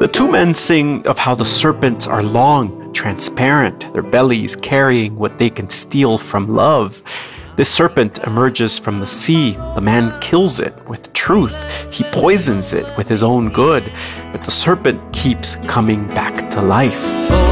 The two men sing of how the serpents are long, transparent, their bellies carrying what they can steal from love. This serpent emerges from the sea. The man kills it with truth. He poisons it with his own good. But the serpent keeps coming back to life.